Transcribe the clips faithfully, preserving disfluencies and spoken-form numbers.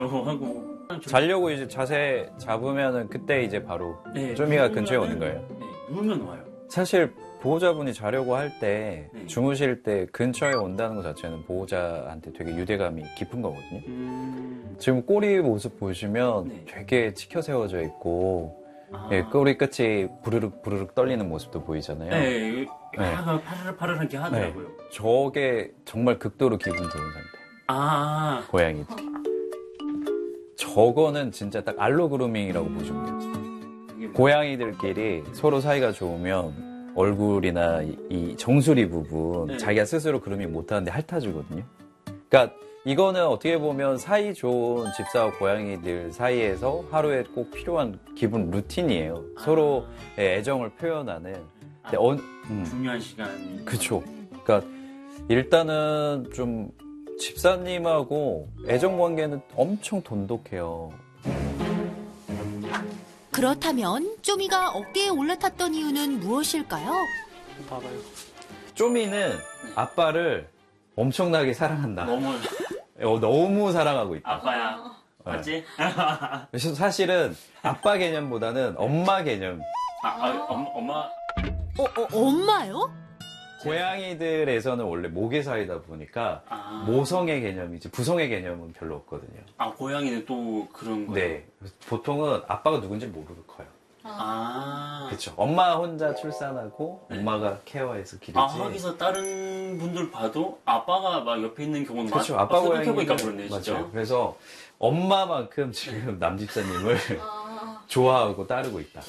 어, 하고. 자려고 이제 자세 잡으면은 그때 이제 바로 네, 쪼미가 누우면은- 근처에 오는 거예요. 네, 누우면 와요. 사실 보호자분이 자려고 할 때 네. 주무실 때 근처에 온다는 것 자체는 보호자한테 되게 유대감이 깊은 거거든요. 음... 지금 꼬리 모습 보시면 네. 되게 치켜 세워져 있고 아... 예, 꼬리 끝이 부르륵 부르륵 떨리는 모습도 보이잖아요. 네, 네. 하가 파르르파르르하게 하더라고요. 네. 저게 정말 극도로 기분 좋은 상태. 아, 고양이들이. 저거는 진짜 딱 알로 그루밍이라고 보시면 돼요. 이게 뭐- 고양이들끼리 서로 사이가 좋으면 얼굴이나 이, 이 정수리 부분 네. 자기가 스스로 그루밍 못하는데 핥아주거든요. 그러니까 이거는 어떻게 보면 사이 좋은 집사와 고양이들 사이에서 하루에 꼭 필요한 기본 루틴이에요. 아... 서로 애정을 표현하는. 근데 아, 어, 음. 중요한 시간. 그쵸. 그러니까 일단은 좀 집사님하고 애정 관계는 엄청 돈독해요. 그렇다면 쪼미가 어깨에 올라탔던 이유는 무엇일까요? 봐봐요. 쪼미는 아빠를 엄청나게 사랑한다. 너무 어, 너무 사랑하고 있다. 아빠야. 맞지? 그래서 사실은 아빠 개념보다는 엄마 개념. 아, 아 엄, 엄마. 어, 어, 엄마요? 고양이들에서는 원래 모계사이다 보니까 아, 모성의 개념이지 부성의 개념은 별로 없거든요. 아 고양이는 또 그런 거예요? 네. 보통은 아빠가 누군지 모르고 커요. 아. 그렇죠. 엄마 혼자 출산하고 네. 엄마가 케어해서 기르지. 아, 하기서 다른 분들 봐도 아빠가 막 옆에 있는 경우는 그렇죠. 많- 아빠 아, 생각해보니까 고양이는- 그렇네, 진짜. 맞아요. 그래서 엄마만큼 지금 남집사님을 좋아하고 따르고 있다.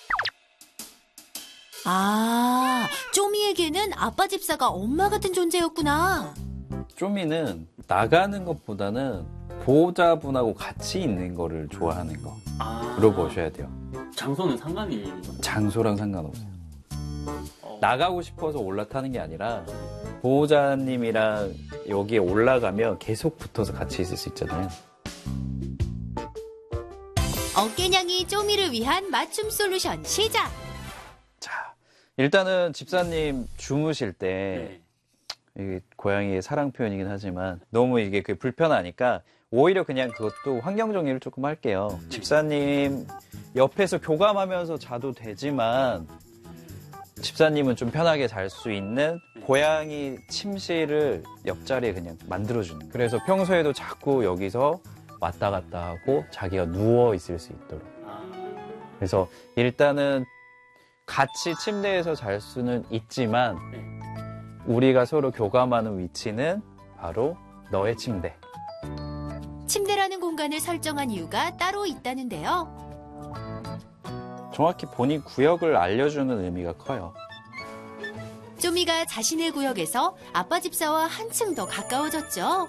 아, 쪼미에게는 아빠 집사가 엄마 같은 존재였구나. 쪼미는 나가는 것보다는 보호자분하고 같이 있는 거를 좋아하는 거로 아. 보셔야 돼요. 장소는 상관이. 장소랑 상관없어요. 어. 나가고 싶어서 올라타는 게 아니라 보호자님이랑 여기에 올라가면 계속 붙어서 같이 있을 수 있잖아요. 어깨냥이 쪼미를 위한 맞춤 솔루션 시작! 자, 일단은 집사님 주무실 때 네. 이게 고양이의 사랑 표현이긴 하지만 너무 이게 그 불편하니까 오히려 그냥 그것도 환경 정리를 조금 할게요. 집사님 옆에서 교감하면서 자도 되지만 집사님은 좀 편하게 잘 수 있는 고양이 침실을 옆자리에 그냥 만들어주는 거예요. 그래서 평소에도 자꾸 여기서 왔다 갔다 하고 자기가 누워 있을 수 있도록. 아. 그래서 일단은 같이 침대에서 잘 수는 있지만 네. 우리가 서로 교감하는 위치는 바로 너의 침대. 침대라는 공간을 설정한 이유가 따로 있다는데요. 정확히 본인 구역을 알려주는 의미가 커요. 쪼미가 자신의 구역에서 아빠 집사와 한층 더 가까워졌죠.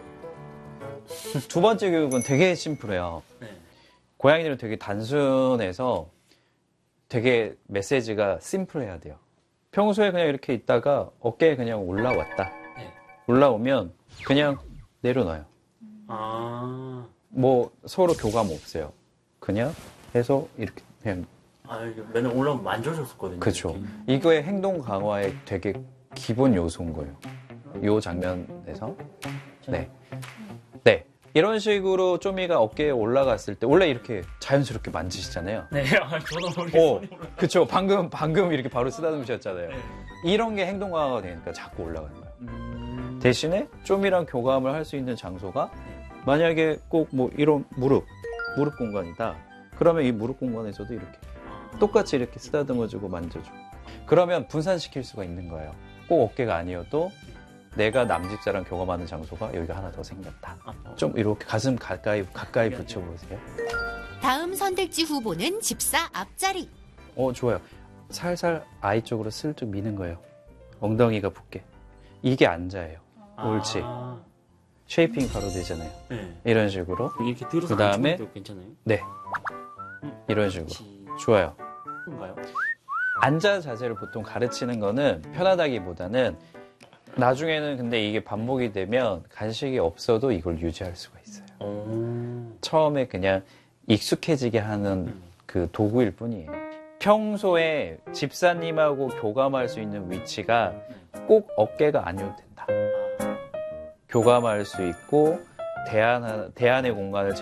두 번째 교육은 되게 심플해요. 네. 고양이들은 되게 단순해서 되게 메시지가 심플해야 돼요. 평소에 그냥 이렇게 있다가 어깨에 그냥 올라왔다. 네. 올라오면 그냥 내려놔요. 아. 뭐 서로 교감 없어요. 그냥 해서 이렇게 그냥 아, 이게 맨날 올라오면 만져줬었거든요. 그렇죠. 이렇게. 이거의 행동 강화의 되게 기본 요소인 거예요. 이 장면에서 네, 네 이런 식으로 쪼미가 어깨에 올라갔을 때 원래 이렇게 자연스럽게 만지시잖아요. 네, 아, 저도 모르게 어, 손이 올라. 그쵸. 방금 방금 이렇게 바로 쓰다듬으셨잖아요. 네. 이런 게 행동 강화가 되니까 자꾸 올라가는 거예요. 음. 대신에 쪼미랑 교감을 할 수 있는 장소가 네. 만약에 꼭 뭐 이런 무릎 무릎 공간이다. 그러면 이 무릎 공간에서도 이렇게 아. 똑같이 이렇게 쓰다듬어주고 만져주고 그러면 분산시킬 수가 있는 거예요. 꼭 어깨가 아니어도 내가 남집사랑 교감하는 장소가 여기가 하나 더 생겼다. 아, 어. 좀 이렇게 가슴 가까이 가까이 붙여보세요. 다음 선택지 후보는 집사 앞자리. 어 좋아요. 살살 아이 쪽으로 슬쩍 미는 거예요. 엉덩이가 붙게. 이게 앉아예요. 옳지. 아. 쉐이핑 바로 되잖아요. 네. 이런 식으로. 이렇게 들어서 그다음에 앉혀도 괜찮아요? 네. 음. 이런 식으로. 지- 좋아요. 인가요? 앉아 자세를 보통 가르치는 거는 편하다기보다는 나중에는 근데 이게 반복이 되면 간식이 없어도 이걸 유지할 수가 있어요. 오. 처음에 그냥 익숙해지게 하는 음. 그 도구일 뿐이에요. 평소에 집사님하고 교감할 수 있는 위치가 꼭 어깨가 아니어도 된다. 교감할 수 있고 대안, 대안의 공간을